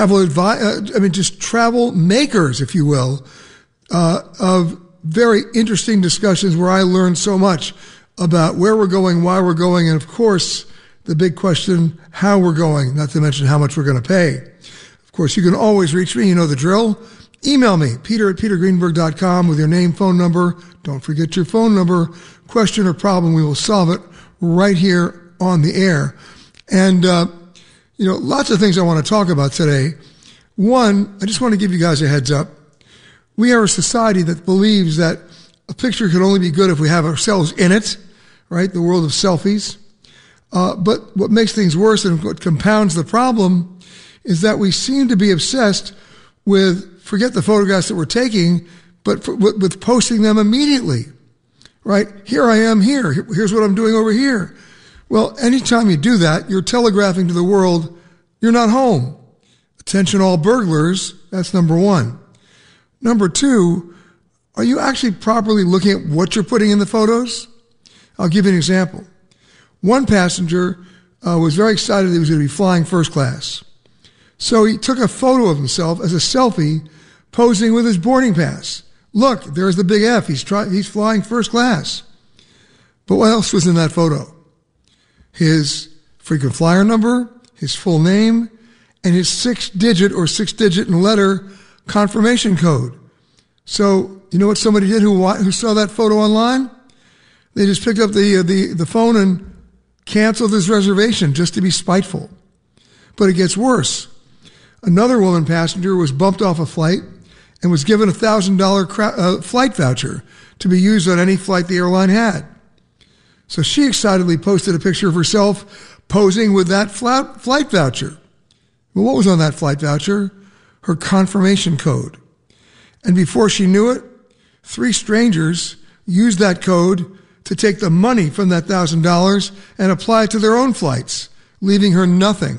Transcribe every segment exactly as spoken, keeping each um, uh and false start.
travel advi- uh, I mean, just travel makers, if you will, uh, of very interesting discussions where I learned so much about where we're going, why we're going, and of course, the big question, how we're going, not to mention how much we're going to pay. Of course, you can always reach me. You know the drill. Email me, peter at peter greenberg dot com with your name, phone number. Don't forget your phone number. Question or problem, we will solve it right here on the air. And, uh, you know, lots of things I want to talk about today. One, I just want to give you guys a heads up. We are a society that believes that a picture can only be good if we have ourselves in it, right? The world of selfies. Uh, but what makes things worse and what compounds the problem is that we seem to be obsessed with, forget the photographs that we're taking, but for, with, with posting them immediately, right? Here I am here. Here's what I'm doing over here. Well, anytime you do that, you're telegraphing to the world, you're not home. Attention all burglars, that's number one. Number two, are you actually properly looking at what you're putting in the photos? I'll give you an example. One passenger uh, was very excited that he was going to be flying first class. So he took a photo of himself as a selfie, posing with his boarding pass. Look, there's the big F. He's try- he's flying first class. But what else was in that photo? His frequent flyer number, his full name, and his six-digit or six-digit and letter confirmation code. So you know what somebody did who who saw that photo online? They just picked up the uh, the the phone and canceled his reservation just to be spiteful. But it gets worse. Another woman passenger was bumped off a flight and was given a one thousand dollars cra- uh, flight voucher to be used on any flight the airline had. So she excitedly posted a picture of herself posing with that flat flight voucher. Well, what was on that flight voucher? Her confirmation code. And before she knew it, three strangers used that code to take the money from that one thousand dollars and apply it to their own flights, leaving her nothing.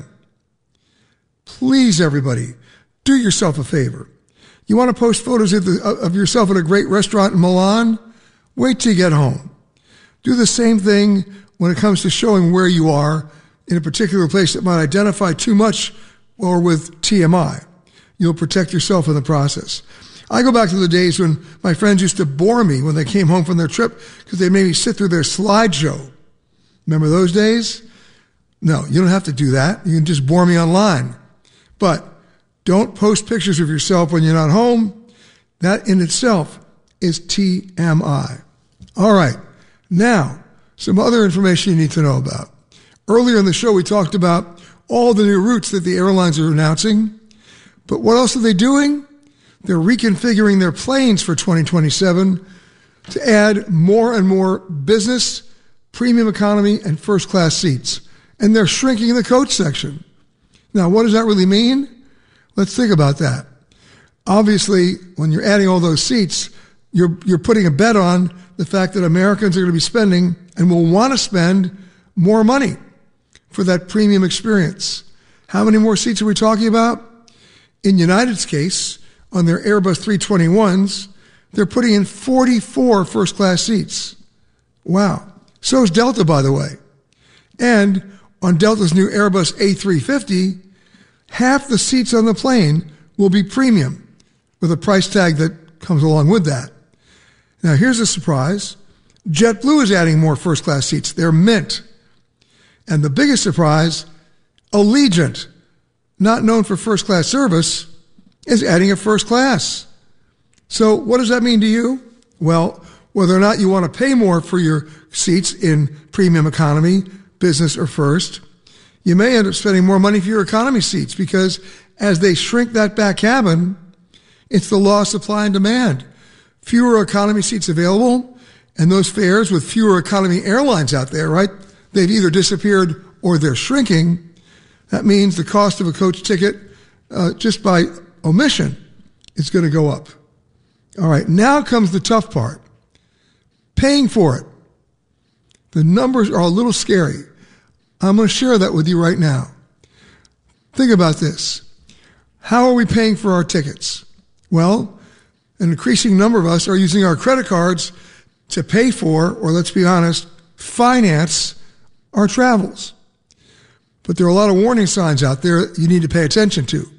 Please, everybody, do yourself a favor. You want to post photos of, the, of yourself at a great restaurant in Milan? Wait till you get home. Do the same thing when it comes to showing where you are in a particular place that might identify too much or with T M I. You'll protect yourself in the process. I go back to the days when my friends used to bore me when they came home from their trip because they made me sit through their slideshow. Remember those days? No, you don't have to do that. You can just bore me online. But don't post pictures of yourself when you're not home. That in itself is T M I. All right. Now, some other information you need to know about. Earlier in the show, we talked about all the new routes that the airlines are announcing. But what else are they doing? They're reconfiguring their planes for twenty twenty-seven to add more and more business, premium economy, and first class seats. And they're shrinking the coach section. Now, what does that really mean? Let's think about that. Obviously, when you're adding all those seats, you're, you're putting a bet on the fact that Americans are going to be spending and will want to spend more money for that premium experience. How many more seats are we talking about? In United's case, on their Airbus three twenty-ones, they're putting in forty-four first-class seats. Wow. So is Delta, by the way. And on Delta's new Airbus A three fifty, half the seats on the plane will be premium with a price tag that comes along with that. Now, here's a surprise. JetBlue is adding more first-class seats. They're Mint. And the biggest surprise, Allegiant, not known for first-class service, is adding a first class. So what does that mean to you? Well, whether or not you want to pay more for your seats in premium economy, business, or first, you may end up spending more money for your economy seats because as they shrink that back cabin, it's the law of supply and demand. Fewer economy seats available, and those fares with fewer economy airlines out there, right? They've either disappeared or they're shrinking. That means the cost of a coach ticket, uh, just by omission, is going to go up. All right, now comes the tough part. Paying for it. The numbers are a little scary. I'm going to share that with you right now. Think about this. How are we paying for our tickets? Well, an increasing number of us are using our credit cards to pay for, or let's be honest, finance our travels. But there are a lot of warning signs out there you need to pay attention to.